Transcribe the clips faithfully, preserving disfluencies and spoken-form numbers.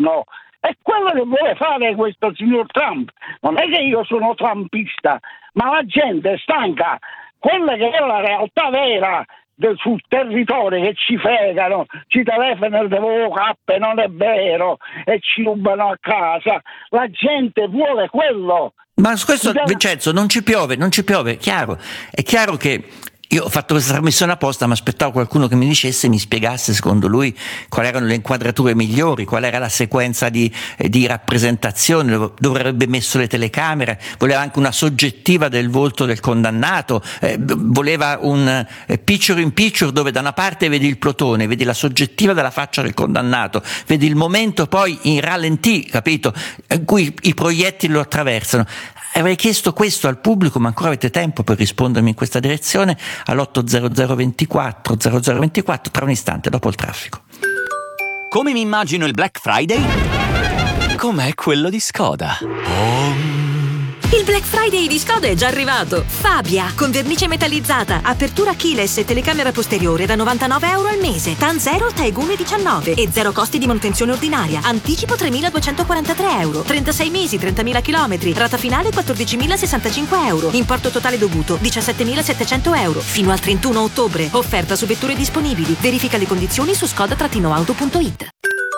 governo. È quello che vuole fare questo signor Trump. Non è che io sono trumpista, ma la gente è stanca. Quella che è la realtà vera del, sul territorio, che ci fregano, ci telefonano le cappe, non è vero, e ci rubano a casa. La gente vuole quello. Ma su questo, Vincenzo, non ci piove, non ci piove, è chiaro. È chiaro che io ho fatto questa trasmissione apposta, ma aspettavo qualcuno che mi dicesse, mi spiegasse secondo lui quali erano le inquadrature migliori, qual era la sequenza di, eh, di rappresentazione, dove avrebbe messo le telecamere. Voleva anche una soggettiva del volto del condannato, eh, voleva un eh, picture in picture dove da una parte vedi il plotone, vedi la soggettiva della faccia del condannato, vedi il momento poi in rallentì, capito, in cui i proiettili lo attraversano. Avrei chiesto questo al pubblico, ma ancora avete tempo per rispondermi in questa direzione all'otto zero zero ventiquattro zero zero ventiquattro tra un istante dopo il traffico. Come mi immagino il Black Friday? Com'è quello di Skoda? Oh. Il Black Friday di Skoda è già arrivato. Fabia, con vernice metallizzata, apertura keyless e telecamera posteriore da novantanove euro al mese. TAN zero, Taigume diciannove e zero costi di manutenzione ordinaria. Anticipo tremiladuecentoquarantatré euro. trentasei mesi, trentamila chilometri. Rata finale quattordicimilasessantacinque euro. Importo totale dovuto diciassettemilasettecento euro. Fino al trentuno ottobre. Offerta su vetture disponibili. Verifica le condizioni su skoda auto punto it.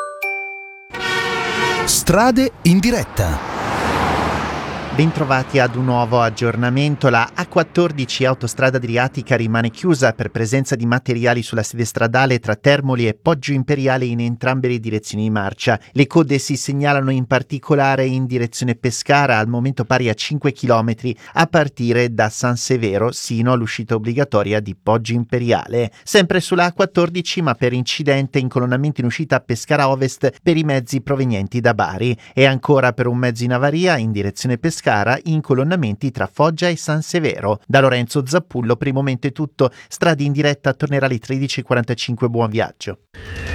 Strade in diretta. Bentrovati ad un nuovo aggiornamento. La A quattordici Autostrada Adriatica rimane chiusa per presenza di materiali sulla sede stradale tra Termoli e Poggio Imperiale in entrambe le direzioni di marcia. Le code si segnalano in particolare in direzione Pescara, al momento pari a cinque chilometri, a partire da San Severo sino all'uscita obbligatoria di Poggio Imperiale. Sempre sulla A quattordici, ma per incidente, incolonnamento in uscita a Pescara Ovest per i mezzi provenienti da Bari, e ancora per un mezzo in avaria in direzione Pescara incolonnamenti tra Foggia e San Severo. Da Lorenzo Zappullo per il momento è tutto. Strade in diretta tornerà alle tredici e quarantacinque. Buon viaggio.